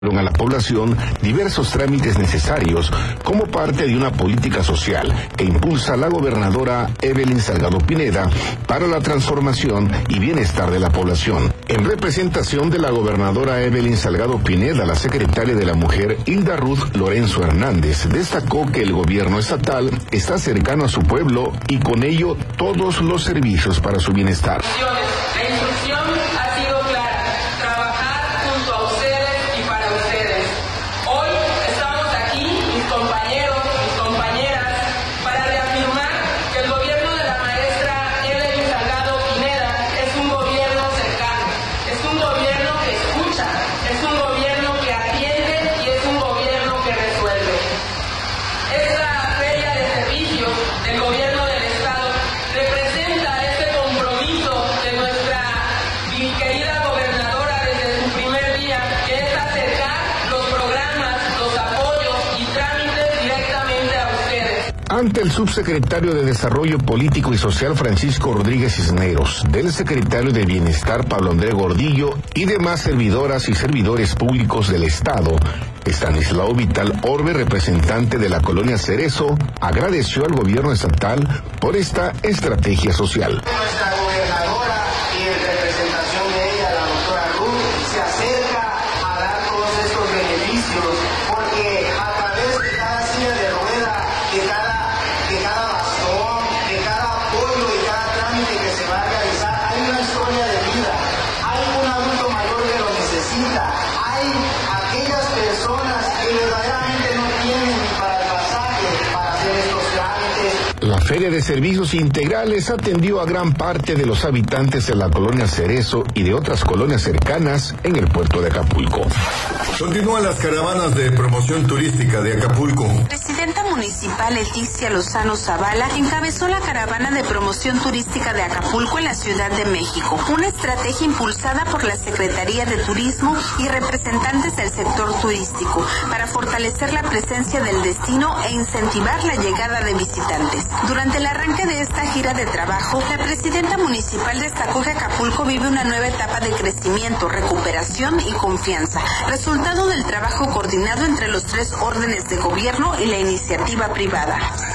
a la población diversos trámites necesarios como parte de una política social que impulsa la gobernadora Evelyn Salgado Pineda para la transformación y bienestar de la población. En representación de la gobernadora Evelyn Salgado Pineda, la secretaria de la Mujer, Hilda Ruth Lorenzo Hernández, destacó que el gobierno estatal está cercano a su pueblo y con ello todos los servicios para su bienestar. La instrucción ha sido clara: trabajar junto a ustedes y para ustedes. Hoy estamos aquí, mis compañeros, mis compañeras, para reafirmar que el gobierno de la maestra Evelyn Salgado Pineda es un gobierno cercano, es un gobierno que escucha, es un gobierno que atiende y es un gobierno que resuelve. Esta feria de servicios del gobierno del Estado representa este compromiso de nuestra querida gobernadora desde su primer día, que es acercar los programas, los apoyos y trámites directamente a ustedes. Ante el subsecretario de Desarrollo Político y Social Francisco Rodríguez Cisneros, del secretario de Bienestar Pablo André Gordillo y demás servidoras y servidores públicos del Estado, Estanislao Vital Orbe, representante de la colonia Cerezo, agradeció al gobierno estatal por esta estrategia social. Nuestra gobernadora y en representación de ella, la doctora Ruth, se acerca a dar todos estos beneficios porque a través de cada silla de rueda, de cada bastón, de cada apoyo y cada trámite que se va a realizar, hay una historia de vida, hay un adulto mayor que lo necesita, hay aquellas personas que verdaderamente no tienen ni para el pasaje para hacer estos trámites. La Feria de Servicios Integrales atendió a gran parte de los habitantes de la colonia Cerezo y de otras colonias cercanas en el puerto de Acapulco. Continúan las caravanas de promoción turística de Acapulco. Presidenta municipal Leticia Lozano Zavala encabezó la caravana de promoción turística de Acapulco en la Ciudad de México, una estrategia impulsada por la Secretaría de Turismo y representantes del sector turístico para fortalecer la presencia del destino e incentivar la llegada de visitantes. Durante el arranque de esta gira de trabajo, la presidenta municipal destacó que Acapulco vive una nueva etapa de crecimiento, recuperación y confianza, resultado del trabajo coordinado entre los tres órdenes de gobierno y la iniciativa privada.